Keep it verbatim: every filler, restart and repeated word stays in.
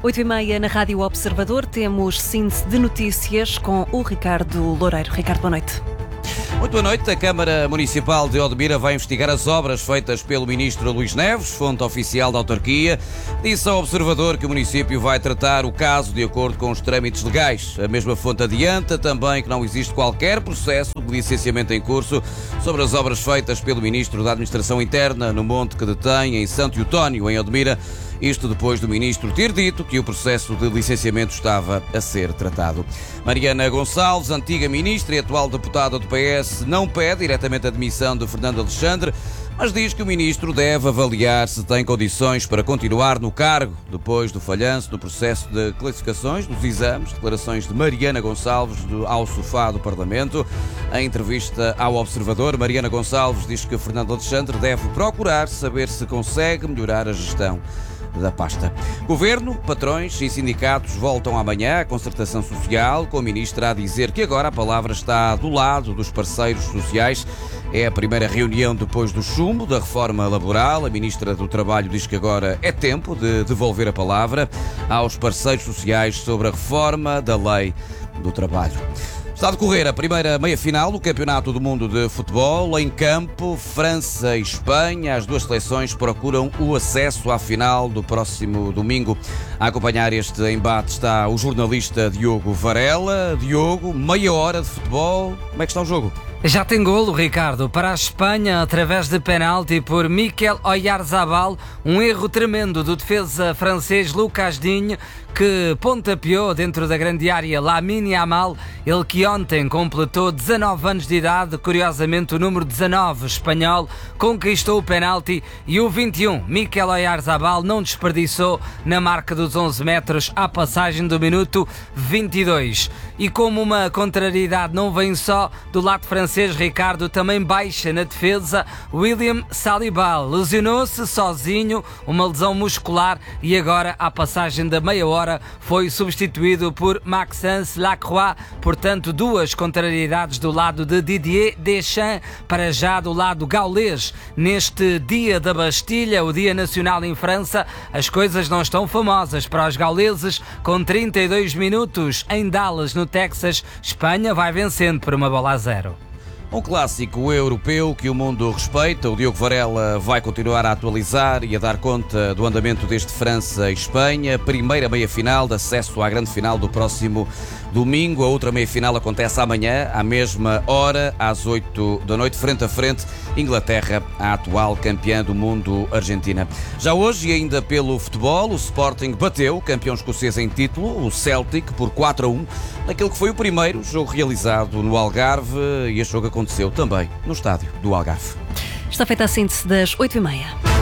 oito e meia na Rádio Observador, temos síntese de notícias com o Ricardo Loureiro. Ricardo, boa noite. Muito boa noite. A Câmara Municipal de Odmira vai investigar as obras feitas pelo Ministro Luís Neves, fonte oficial da autarquia. Disse ao Observador que o município vai tratar o caso de acordo com os trâmites legais. A mesma fonte adianta também que não existe qualquer processo de licenciamento em curso sobre as obras feitas pelo Ministro da Administração Interna no monte que detém em Santo Eutónio, em Odmira. Isto depois do Ministro ter dito que o processo de licenciamento estava a ser tratado. Mariana Gonçalves, antiga Ministra e atual deputada do P S, não pede diretamente a demissão de Fernando Alexandre, mas diz que o Ministro deve avaliar se tem condições para continuar no cargo, depois do falhanço no processo de classificações dos exames. Declarações de Mariana Gonçalves ao sofá do Parlamento. Em entrevista ao Observador, Mariana Gonçalves diz que Fernando Alexandre deve procurar saber se consegue melhorar a gestão da pasta. Governo, patrões e sindicatos voltam amanhã à concertação social, com a Ministra a dizer que agora a palavra está do lado dos parceiros sociais. É a primeira reunião depois do chumbo da reforma laboral. A Ministra do Trabalho diz que agora é tempo de devolver a palavra aos parceiros sociais sobre a reforma da lei do trabalho. Está a decorrer a primeira meia-final do Campeonato do Mundo de Futebol. Em campo, França e Espanha. As duas seleções procuram o acesso à final do próximo domingo. A acompanhar este embate está o jornalista Diogo Varela. Diogo, meia hora de futebol. Como é que está o jogo? Já tem golo, Ricardo, para a Espanha através de penalti por Mikel Oyarzabal. Um erro tremendo do defesa francês Lucas Digne, que pontapeou dentro da grande área Lamine Yamal, ele que ontem completou dezanove anos de idade. Curiosamente, o número dezanove espanhol conquistou o penalti e o vinte e um, Mikel Oyarzabal, não desperdiçou na marca dos onze metros à passagem do minuto vinte e dois. E como uma contrariedade não vem só do lado francês, Ricardo, também baixa na defesa William Saliba. Lesionou-se sozinho, uma lesão muscular, e agora, à passagem da meia hora, foi substituído por Maxence Lacroix. Portanto, duas contrariedades do lado de Didier Deschamps, para já do lado gaulês. Neste dia da Bastilha, o dia nacional em França, as coisas não estão famosas para os gauleses. Com trinta e dois minutos em Dallas, no Texas, Espanha vai vencendo por uma bola a zero. Um clássico europeu que o mundo respeita. O Diogo Varela vai continuar a atualizar e a dar conta do andamento deste França-Espanha. Primeira meia-final de acesso à grande final do próximo domingo. A outra meia-final acontece amanhã, à mesma hora, às oito da noite, frente a frente, Inglaterra, a atual campeã do mundo, Argentina. Já hoje, e ainda pelo futebol, o Sporting bateu o campeão escocês em título, o Celtic, por quatro a um, naquele que foi o primeiro jogo realizado no Algarve, e este jogo aconteceu também no estádio do Algarve. Está feita a síntese das oito e meia.